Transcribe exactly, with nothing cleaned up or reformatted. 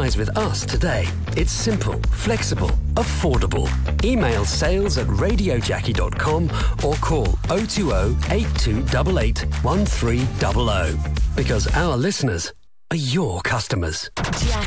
Advertise with us today. It's simple, flexible, affordable. Email sales at radio jackie dot com or call oh two oh, eight two eight eight, one three zero zero. Because our listeners are your customers.